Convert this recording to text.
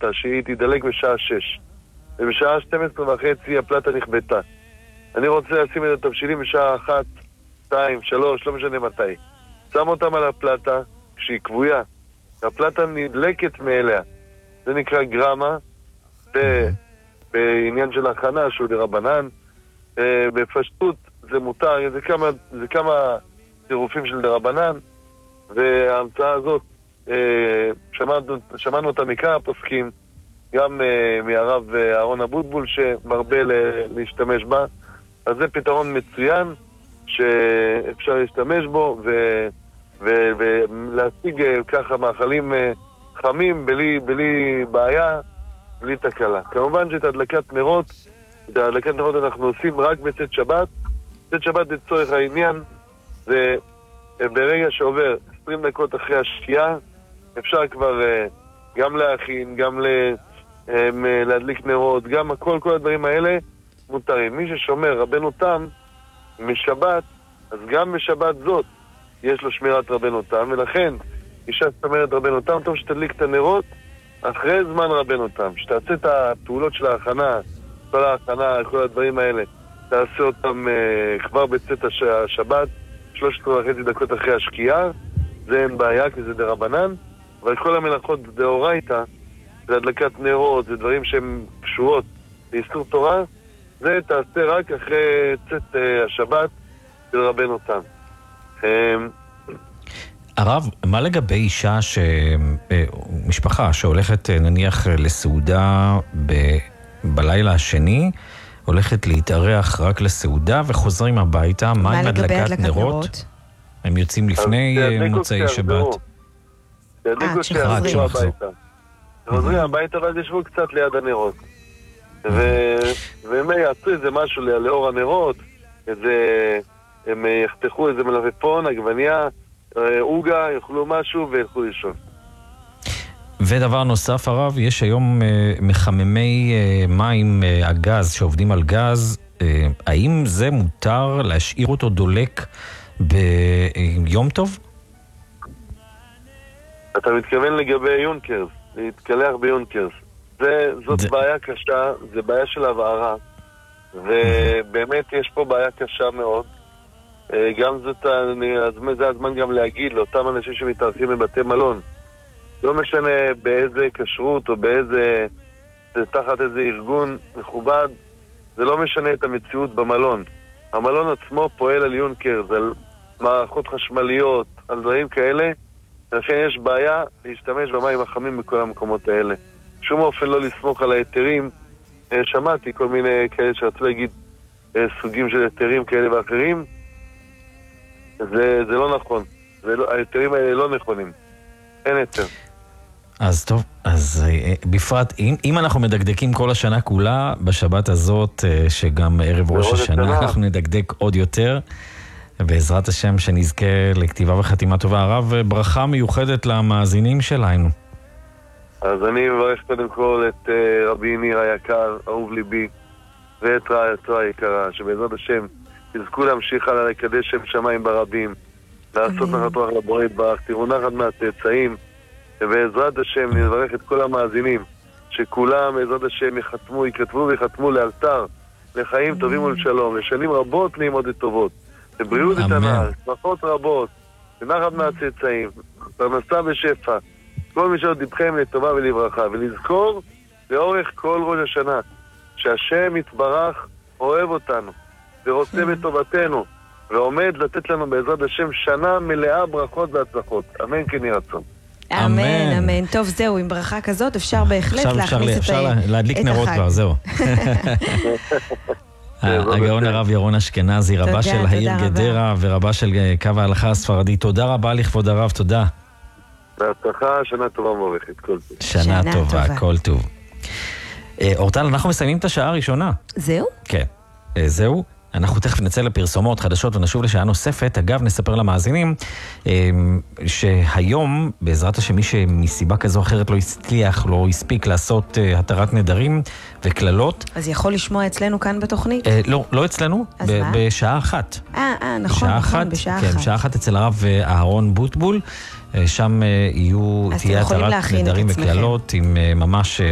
הפלטה, שהיא תדלק בשעה 6. ובשעה 12:30 הפלטה נכבטה. אני רוצה לשים את התבשילים בשעה 1, 2, 3, לא משנה מתי. שם אותם על הפלטה כשהיא קבויה. הפלטה נדלקת מאליה. זה נקרא גרמה. בעניין של הכנה שהוא דרבנן. בפשטות זה מותר, זה כמה צירופים של דרבנן. וההמצאה הזאת, שמענו אותה מכמה פוסקים, גם מהרב אהרון אבוטבול שמרבה להשתמש בה. אז זה פתרון מצוין שאפשר להשתמש בו ולהשיג ככה מאכלים חמים בלי בעיה, בלי תקלה. כמובן שאת הדלקת נרות אנחנו עושים רק בצאת שבת. צאת שבת לצורך העניין זה ברגע שעובר 20 דקות אחרי השקיעה, אפשר כבר גם להכין, גם להדליק נרות, גם כל הדברים האלה מותרים. מי ששומר רבנו תם משבת, אז גם בשבת זאת יש לו שמירת רבנו תם, ולכן אישה שומרת רבנו תם, טוב שתדליק את הנרות אחרי זמן רבנו תם, שתעשה את הפעולות של ההכנה, כל ההכנה, כל הדברים האלה, תעשה אותם כבר בצאת השבת, 13.5 דקות אחרי השקיעה, זה אין בעיה כי זה דרבנן, אבל כל המלאכות דאורייתא, זה הדלקת נרות, זה דברים שהם קשורות לאיסור תורה, זה תעשה רק אחרי צאת השבת של רבנו תם. הרב, מה לגבי אישה משפחה שהולכת נניח לסעודה בלילה השני, הולכת להתארח רק לסעודה וחוזרים הביתה, מה עם הדלקת נרות? הם יוצאים לפני מוצאי שבת. כשחוזרים הביתה. חוזרים הביתה ואז ישבו קצת ליד הנרות. והם יעשו איזה משהו לאור הנרות, הם יחתכו איזה מלפפון, עגבניה, אוגה, יאכלו משהו וילכו לישון. ודבר נוסף הרב, יש היום מחממי מים הגז שעובדים על גז, האם זה מותר להשאיר אותו דולק ביום טוב? אתה מתכוון לגבי יונקרס, להתקלח ביונקרס. זאת בעיה קשה, זה בעיה של הבערה, ובאמת יש פה בעיה קשה מאוד. גם זה הזמן גם להגיד לאותם אנשים שמתארחים בבתי מלון, לא משנה באיזה כשרות או תחת איזה ארגון מכובד, זה לא משנה את המציאות במלון. המלון עצמו פועל על יונקרס, על מערכות חשמליות, על דברים כאלה, ולכן יש בעיה להשתמש במים החמים בכל המקומות האלה. שום אופן לא לסמוך על היתרים. שמעתי כל מיני כאלה שרצו להגיד סוגים של היתרים כאלה ואחרים. זה לא נכון. היתרים האלה לא נכונים. אין היתר. אז טוב, אז בפרט, אם אנחנו מדקדקים כל השנה כולה, בשבת הזאת, שגם ערב ראש השנה, אנחנו נדקדק עוד יותר, בעזרת השם שנזכה לכתיבה וחתימה טובה. הרב, ברכה מיוחדת למאזינים שלנו. אז אני מברך קודם כל את רבי ניר היקר, אהוב ליבי, ואת רעייתו היקרה, שבעזרת השם תזכו להמשיך הלאה לקדש שם שמיים ברבים, לעשות נחת רוח לבורא יתברך, תראו נחת מהצאצאים, ובעזרת השם נברך את כל המאזינים, שכולם בעזרת השם יכתבו ויחתמו לאלתר, לחיים טובים ולשלום, לשנים רבות נעימות וטובות, לבריאות איתנה, שמחות רבות, ונחת מהצאצאים, פרנסה בשפע, כל מי שעוד דיבכם לטובה ולברכה, ולזכור לאורך כל ראש השנה, שהשם יתברך אוהב אותנו, ורוצה בטובתנו, ועומד לתת לנו בעזרת השם שנה מלאה ברכות והצלחות. אמן כן יהי רצון. אמן, אמן. טוב, זהו, עם ברכה כזאת אפשר בהחלט להכניס אפשר להדליק נרות כבר, זהו. הגאון הרב ירון אשכנזי, רבה של העיר גדרה ורבה של קו ההלכה הספרדית. תודה רבה לכבוד הרב, תודה. בהצלחה, שנה טובה ומבורכת, כל טוב. שנה טובה, כל טוב. אורטל, אנחנו מסיימים את השעה הראשונה. זהו? כן, זהו. אנחנו תכף נצא לפרסומות חדשות ונשוב לשעה נוספת. אגב, נספר למאזינים שהיום, בעזרת השם, מי שמסיבה כזו או אחרת לא הצליח, לא הספיק לעשות התרת נדרים וכללות. אז יכול לשמוע אצלנו כאן בתוכנית? לא אצלנו, בשעה 1. נכון, בשעה 1. כן, בשעה 1 אצל הרב אהרון בוטבול. שם תהיה התרת נדרים וכללות עם ממש